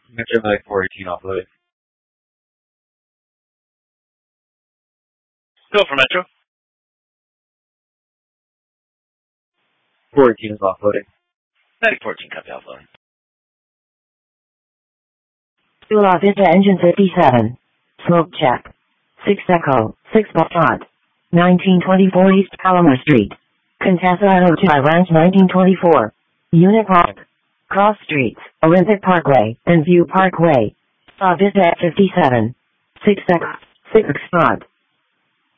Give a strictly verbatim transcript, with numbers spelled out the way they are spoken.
Metro Medic four eighteen offloading. Go for Metro. four eighteen is offloading. Medic fourteen, copy offloading. Tula Vista Engine fifty-seven. Smoke check. six Echo, six Foxtrot. nineteen twenty-four East Palomar Street. Contessa Hotel Ranch nineteen twenty-four. Unit Park. Cross Streets, Olympic Parkway, and View Parkway. Tula Vista fifty-seven. six Echo, six Foxtrot.